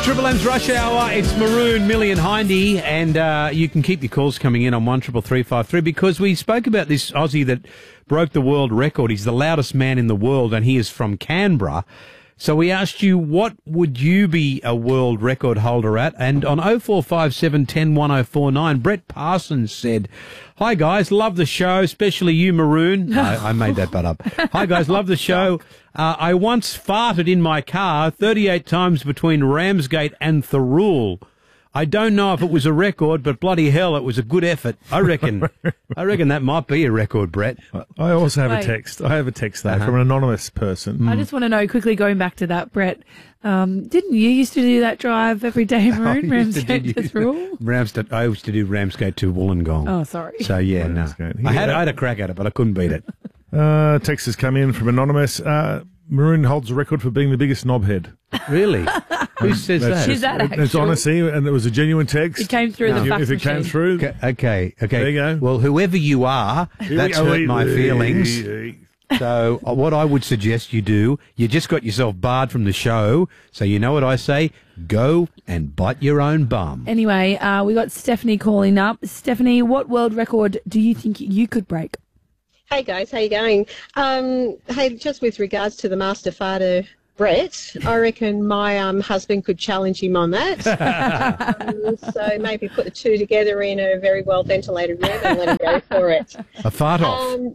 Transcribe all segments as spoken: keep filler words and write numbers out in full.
Triple M's Rush Hour, it's Maroon, Millie and Hindy, and uh, you can keep your calls coming in on one triple three five three because we spoke about this Aussie that broke the world record. He's the loudest man in the world and he is from Canberra. So we asked you, what would you be a world record holder at? And on oh four five seven, one oh one oh four nine, Brett Parsons said, "Hi guys, love the show, especially you, Maroon." I, I made that butt up. "Hi guys, love the show. Uh, I once farted in my car thirty-eight times between Ramsgate and Thirroul. I don't know if it was a record, but bloody hell, it was a good effort. I reckon I reckon that might be a record, Brett." I also have Wait. a text. I have a text there Uh-huh. from an anonymous person. I just want to know, quickly going back to that, Brett, um, didn't you used to do that drive every day, Maroon, I used to Ramsgate do- to Thirroul? Ramsgate, I used to do Ramsgate to Wollongong. Oh, sorry. So, yeah, no. Ramsgate. I had, Yeah. I had a crack at it, but I couldn't beat it. Uh, text has come in from anonymous. Uh, Maroon holds the record for being the biggest knobhead. Really? Who says That's that? Is that It's actual? honesty, and it was a genuine text. It came through the If you- fax If it came machine. through, Okay, okay, okay. There you go. Well, whoever you are, that's Oh, hurt wait, my wait, feelings. wait. So uh, what I would suggest you do, you just got yourself barred from the show, so you know what I say? Go and bite your own bum. Anyway, uh, we got Stephanie calling up. Stephanie, what world record do you think you could break? Hey guys, how you going? Um, hey, just with regards to the master farter, Brett, I reckon my um, husband could challenge him on that. um, so maybe put the two together in a very well ventilated room and let him go for it. A fart off. Um,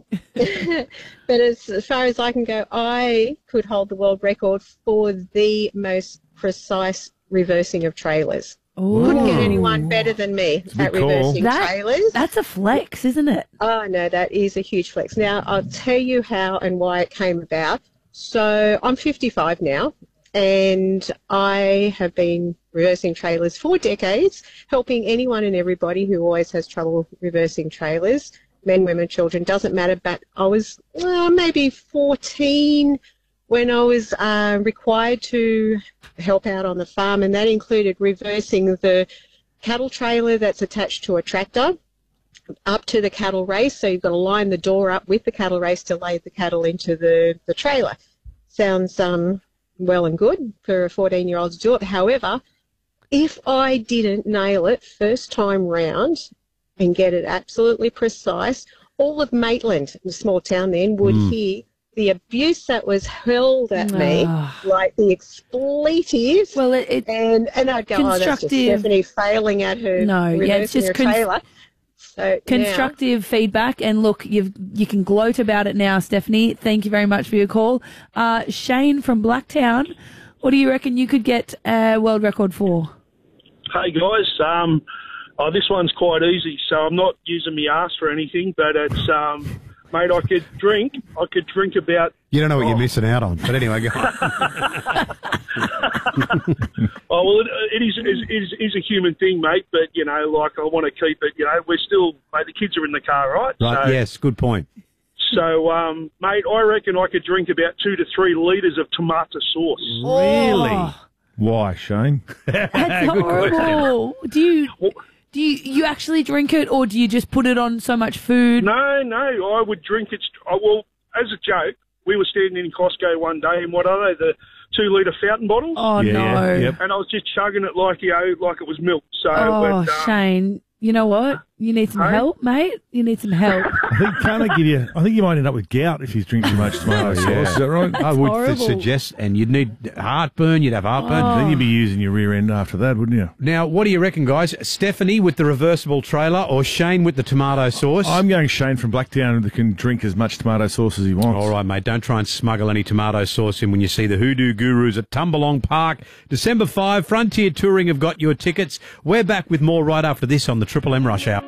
but as, as far as I can go, I could hold the world record for the most precise reversing of trailers. Couldn't get anyone better than me a at big call. reversing That- trailers. That's a flex, isn't it? Oh, no, that is a huge flex. Now, I'll tell you how and why it came about. So I'm fifty-five now, and I have been reversing trailers for decades, helping anyone and everybody who always has trouble reversing trailers, men, women, children, doesn't matter. But I was well, maybe fourteen when I was uh, required to help out on the farm, and that included reversing the cattle trailer that's attached to a tractor up to the cattle race. So you've got to line the door up with the cattle race to lay the cattle into the, the trailer. Sounds um, well and good for a fourteen-year-old to do it. However, if I didn't nail it first time round and get it absolutely precise, all of Maitland, the small town then, would hear the abuse that was hurled at me, Ah. like the expletives. Well, it, it and, and I'd go, oh, that's just Constructive- Stephanie failing at her No, yeah, it's reversing just her con- trailer. So constructive feedback, and look, you've you can gloat about it now, Stephanie. Thank you very much for your call. Uh, Shane from Blacktown, what do you reckon you could get a world record for? Hey guys, um, oh, this one's quite easy, so I'm not using my ass for anything, but it's, um, mate, I could drink, I could drink about... You don't know what oh, you're missing out on. But anyway, go on. Oh, well, it, it is, it is is a human thing, mate, but, you know, like, I want to keep it, you know, we're still, mate, the kids are in the car, right? Right, so, yes, good point. So, um, mate, I reckon I could drink about two to three litres of tomato sauce. Really? Oh, Why, Shane? that's horrible. Do you do you, you actually drink it, or do you just put it on so much food? No, no, I would drink it. Oh, well, as a joke, we were standing in Costco one day, and what are they, the two-litre fountain bottles? Oh Yeah, no. yeah, yep. And I was just chugging it like, you know, like it was milk. So, Oh, but, uh, Shane, you know what? You need some Hey? help, mate. You need some help. I think can't they give you? I think you might end up with gout if you drink too much tomato sauce. yeah. Is that right? I would horrible. suggest, and you'd need heartburn, you'd have heartburn. Oh. Then you'd be using your rear end after that, wouldn't you? Now, what do you reckon, guys? Stephanie with the reversible trailer or Shane with the tomato sauce? I'm going Shane from Blacktown that can drink as much tomato sauce as he wants. All right, mate, don't try and smuggle any tomato sauce in when you see the Hoodoo Gurus at Tumbalong Park. December fifth, Frontier Touring have got your tickets. We're back with more right after this on the Triple M Rush Hour.